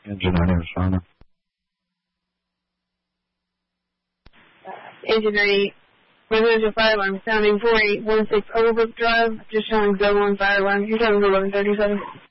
Engine on your Sharma. Engine ready. Residential fire alarm sounding 4816 Overbrook Drive, just showing zone 1 fire alarm. You're showing 1137.